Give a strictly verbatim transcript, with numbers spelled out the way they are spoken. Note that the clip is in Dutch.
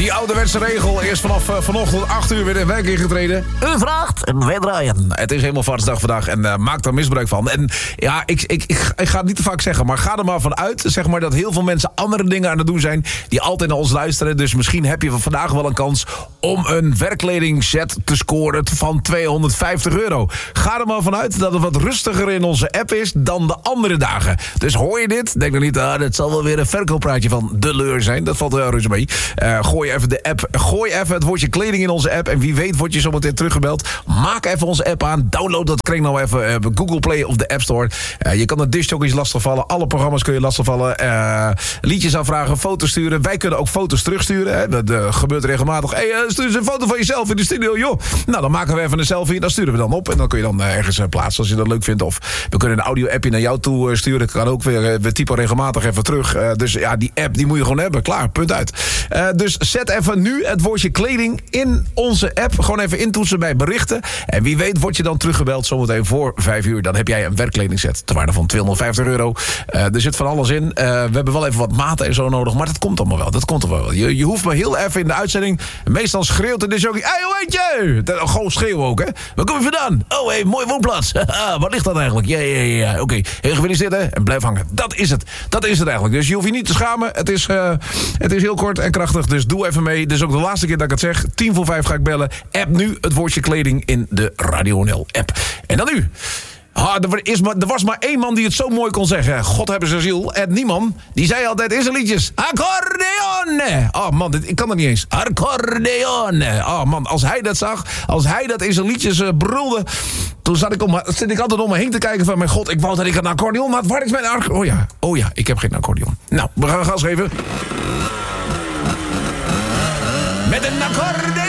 Die ouderwetse regel is vanaf uh, vanochtend acht uur weer in werking getreden. U vraagt en wij draaien. Het is helemaal Vadersdag vandaag en uh, maak daar misbruik van. En ja, ik, ik, ik, ik ga het niet te vaak zeggen, maar ga er maar van uit, zeg maar, dat heel veel mensen andere dingen aan het doen zijn die altijd naar ons luisteren. Dus misschien heb je vandaag wel een kans om een werkkledingset te scoren van tweehonderdvijftig euro. Ga er maar vanuit dat het wat rustiger in onze app is dan de andere dagen. Dus hoor je dit? Denk dan niet, ah, dat zal wel weer een verkooppraatje van de leur zijn. Dat valt wel reuze mee. Uh, gooi even de app, gooi even het woordje kleding in onze app. En wie weet word je zometeen teruggebeld. Maak even onze app aan. Download dat kring nou even uh, Google Play of de App Store. Uh, je kan de discjockeys lastigvallen. Alle programma's kun je lastigvallen. Uh, liedjes aanvragen, foto's sturen. Wij kunnen ook foto's terugsturen. Hè. Dat uh, gebeurt regelmatig. Hey, uh, stuur eens een foto van jezelf in de studio, joh. Nou, dan maken we even een selfie. Dat sturen we dan op. En dan kun je dan uh, ergens uh, plaatsen als je dat leuk vindt. Of we kunnen een audio-appje naar jou toe uh, sturen. Dat kan ook weer. Uh, we typen regelmatig even terug. Uh, dus ja, die app die moet je gewoon hebben. Klaar, punt uit. Uh, dus zet even nu het woordje kleding in onze app. Gewoon even intoetsen bij berichten. En wie weet word je dan teruggebeld zometeen voor vijf uur. Dan heb jij een werkkledingset ter waarde van tweehonderdvijftig euro. Uh, er zit van alles in. Uh, we hebben wel even wat maten en zo nodig. Maar dat komt allemaal wel. Dat komt er wel. Je, je hoeft maar heel even in de uitzending. Meestal schreeuwt de jockey. Hé, hoe heet je? Dat, gewoon schreeuwen ook, hè. Waar kom je vandaan? Oh, hé, hey, mooie woonplaats. Waar ligt dat eigenlijk? Ja, ja, ja. Oké. Okay. Heel gefeliciteerd, hè. En blijf hangen. Dat is het. Dat is het eigenlijk. Dus je hoeft je niet te schamen. Het is, uh, het is heel kort en krachtig. Dus doe even mee. Dit is ook de laatste keer dat ik het zeg. Tien voor vijf ga ik bellen. App nu het woordje kleding in de Radio N L app. En dan nu. Ah, er, is maar, er was maar één man die het zo mooi kon zeggen. God hebben ze ziel. Ed Niemann. Die zei altijd in zijn liedjes. Accordeon. Oh man, dit, ik kan dat niet eens. Accordeon. Oh man, als hij dat zag. Als hij dat in zijn liedjes uh, brulde. Toen zat ik, om, zat ik altijd om me heen te kijken van... Mijn god, ik wou dat ik een accordeon had. Waar is mijn accordeon? Oh ja, oh ja, ik heb geen accordeon. Nou, we gaan gas geven. Met een accordeon.